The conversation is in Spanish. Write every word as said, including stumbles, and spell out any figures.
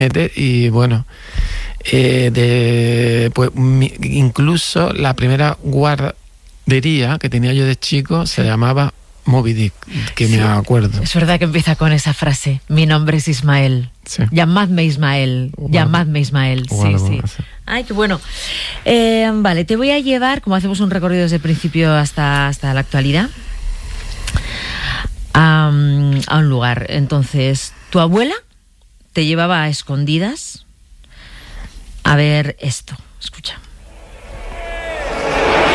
Y bueno, eh, de, pues mi, incluso la primera guardería que tenía yo de chico se llamaba Moby Dick, que sí, me acuerdo. Es verdad que empieza con esa frase: mi nombre es Ismael. Sí. Llamadme Ismael, o llamadme algo, Ismael. Sí, algo, sí. sí. Ay, qué bueno. Eh, vale, te voy a llevar, como hacemos un recorrido desde el principio hasta, hasta la actualidad, a, a un lugar. Entonces, tu abuela te llevaba a escondidas a ver esto. Escucha.